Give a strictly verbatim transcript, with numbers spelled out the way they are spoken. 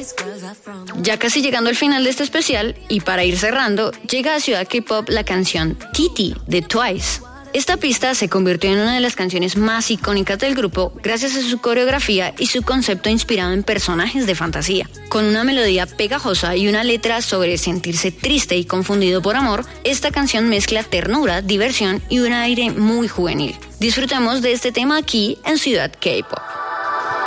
Ya casi llegando al final de este especial, y para ir cerrando, llega a Ciudad K-Pop la canción Titi de Twice. Esta pista se convirtió en una de las canciones más icónicas del grupo gracias a su coreografía y su concepto inspirado en personajes de fantasía. Con una melodía pegajosa y una letra sobre sentirse triste y confundido por amor, esta canción mezcla ternura, diversión y un aire muy juvenil. Disfrutemos de este tema aquí en Ciudad K-Pop.